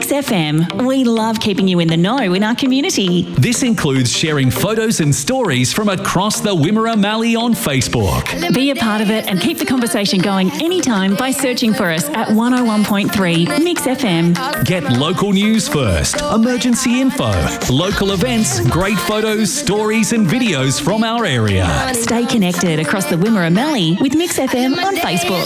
Mix FM. We love keeping you in the know in our community. This includes sharing photos and stories from across the Wimmera Mallee on Facebook. Be a part of it and keep the conversation going anytime by searching for us at 101.3 Mix FM. Get local news first, emergency info, local events, great photos, stories and videos from our area. Stay connected across the Wimmera Mallee with Mix FM on Facebook.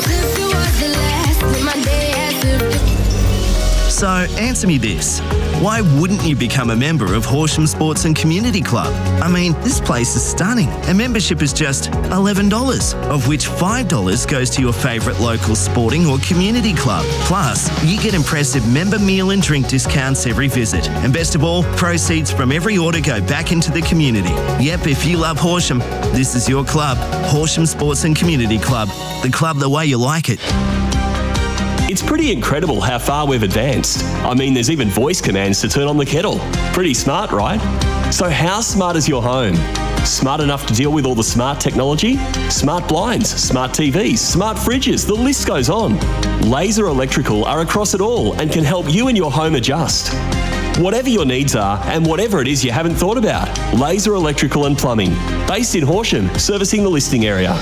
So, answer me this. Why wouldn't you become a member of Horsham Sports and Community Club? I mean, this place is stunning. And membership is just $11, of which $5 goes to your favourite local sporting or community club. Plus, you get impressive member meal and drink discounts every visit. And best of all, proceeds from every order go back into the community. Yep, if you love Horsham, this is your club. Horsham Sports and Community Club. The club the way you like it. It's pretty incredible how far we've advanced. I mean, there's even voice commands to turn on the kettle. Pretty smart, right? So how smart is your home? Smart enough to deal with all the smart technology? Smart blinds, smart TVs, smart fridges, the list goes on. Laser Electrical are across it all and can help you and your home adjust. Whatever your needs are and whatever it is you haven't thought about, Laser Electrical and Plumbing. Based in Horsham, servicing the listing area.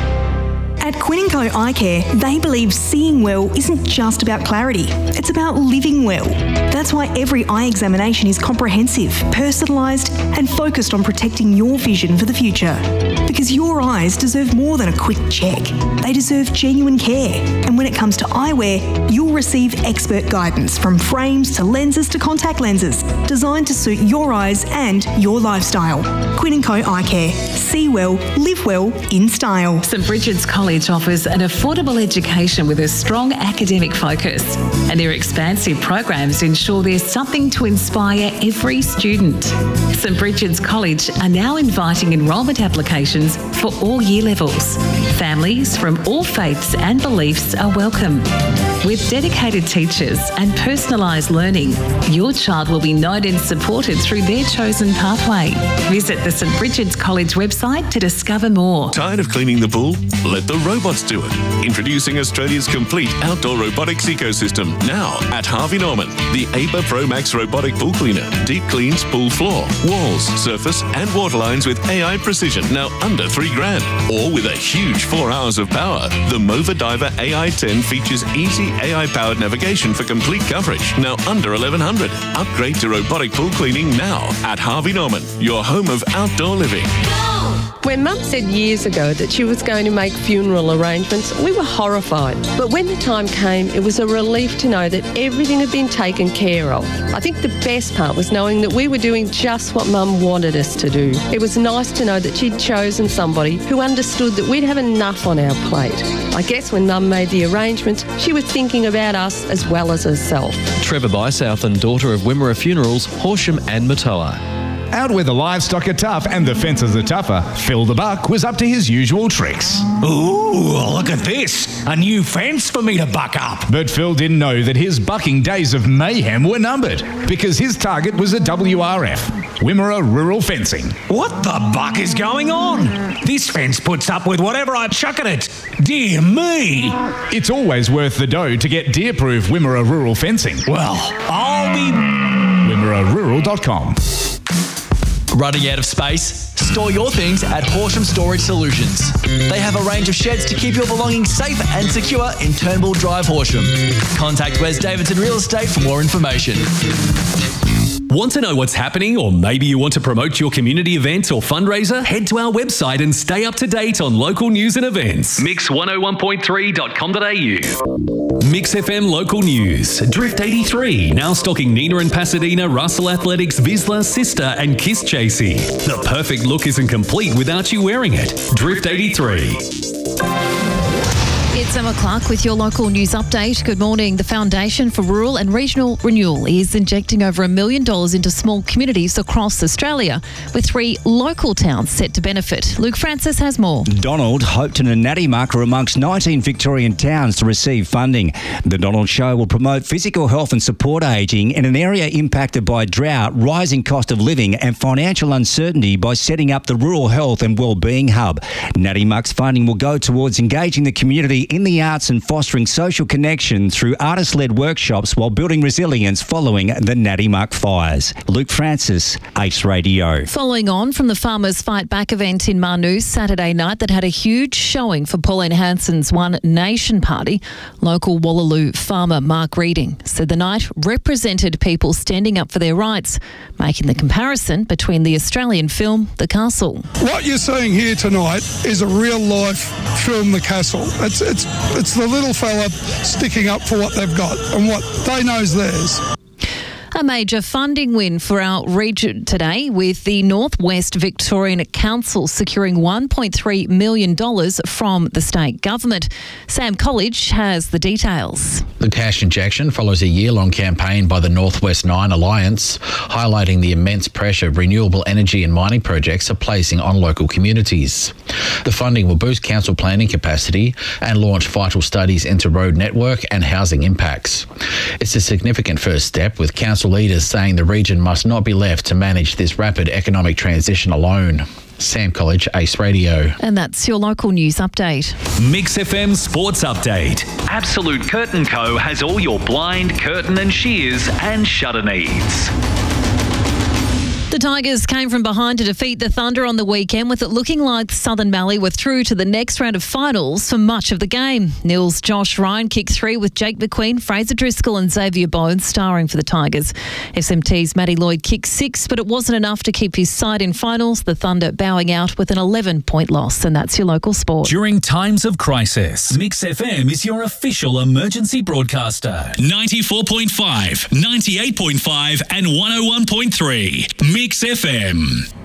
At Quinn & Co Eye Care, they believe seeing well isn't just about clarity, it's about living well. That's why every eye examination is comprehensive, personalised and focused on protecting your vision for the future. Because your eyes deserve more than a quick check. They deserve genuine care. And when it comes to eyewear, you'll receive expert guidance from frames to lenses to contact lenses, designed to suit your eyes and your lifestyle. Quinn & Co Eye Care. See well, live well in style. St Bridget's College offers an affordable education with a strong academic focus, and their expansive programs ensure there's something to inspire every student. St Bridget's College are now inviting enrolment applications for all year levels. Families from all faiths and beliefs are welcome. With dedicated teachers and personalised learning, your child will be known and supported through their chosen pathway. Visit the St Bridget's College website to discover more. Tired of cleaning the pool? Let the robots do it. Introducing Australia's complete outdoor robotics ecosystem now at Harvey Norman. The APA Pro Max robotic pool cleaner. Deep cleans pool floor, walls, surface and water lines with AI precision, now under $3,000. Or with a huge 4 hours of power. The Mova Diver AI10 features easy AI-powered navigation for complete coverage, now under $1,100. Upgrade to robotic pool cleaning now at Harvey Norman, your home of outdoor living. When Mum said years ago that she was going to make funeral arrangements, we were horrified. But when the time came, it was a relief to know that everything had been taken care of. I think the best part was knowing that we were doing just what Mum wanted us to do. It was nice to know that she'd chosen somebody who understood that we'd have enough on our plate. I guess when Mum made the arrangements, she was thinking about us as well as herself. Trevor Bysouth, daughter of Wimmera Funerals, Horsham and Matoa. Out where the livestock are tough and the fences are tougher, Phil the Buck was up to his usual tricks. Ooh, look at this. A new fence for me to buck up. But Phil didn't know that his bucking days of mayhem were numbered, because his target was a WRF, Wimmera Rural Fencing. What the buck is going on? This fence puts up with whatever I chuck at it. Dear me. It's always worth the dough to get deer-proof Wimmera Rural Fencing. Well, I'll be... WimmeraRural.com. Running out of space? Store your things at Horsham Storage Solutions. They have a range of sheds to keep your belongings safe and secure in Turnbull Drive, Horsham. Contact Wes Davidson Real Estate for more information. Want to know what's happening, or maybe you want to promote your community event or fundraiser? Head to our website and stay up to date on local news and events. Mix101.3.com.au. Mix FM Local News. Drift 83, now stocking Nina and Pasadena, Russell Athletics, Vizsla, Sister and Kiss Chasey. The perfect look isn't complete without you wearing it. Drift 83. It's Emma Clark with your local news update. Good morning. The Foundation for Rural and Regional Renewal is injecting over $1 million into small communities across Australia, with 3 local towns set to benefit. Luke Francis has more. Donald, Hopetoun and Nattymuck are amongst 19 Victorian towns to receive funding. The Donald Show will promote physical health and support ageing in an area impacted by drought, rising cost of living and financial uncertainty by setting up the Rural Health and Wellbeing Hub. Nattymuck's funding will go towards engaging the community in the arts and fostering social connection through artist-led workshops while building resilience following the Natty Muck fires. Luke Francis, Ace Radio. Following on from the Farmers Fight Back event in Marnoose Saturday night that had a huge showing for Pauline Hanson's One Nation party, local Wallaloo farmer Mark Reading said the night represented people standing up for their rights, making the comparison between the Australian film The Castle. What you're seeing here tonight is a real-life film, The Castle. It's the little fella sticking up for what they've got and what they know is theirs. A major funding win for our region today, with the North West Victorian Council securing $1.3 million from the state government. Sam College has the details. The cash injection follows a year-long campaign by the North West 9 Alliance, highlighting the immense pressure renewable energy and mining projects are placing on local communities. The funding will boost council planning capacity and launch vital studies into road network and housing impacts. It's a significant first step, with council leaders saying the region must not be left to manage this rapid economic transition alone. Sam College, Ace Radio. And that's your local news update. Mix FM Sports Update. Absolute Curtain Co. has all your blind, curtain and shears and shutter needs. The Tigers came from behind to defeat the Thunder on the weekend, with it looking like Southern Mallee were through to the next round of finals for much of the game. Nils Josh Ryan kicked 3 with Jake McQueen, Fraser Driscoll and Xavier Bones starring for the Tigers. SMT's Matty Lloyd kicked 6, but it wasn't enough to keep his side in finals, the Thunder bowing out with an 11-point loss. And that's your local sport. During times of crisis, Mix FM is your official emergency broadcaster. 94.5, 98.5 and 101.3. Mix FM.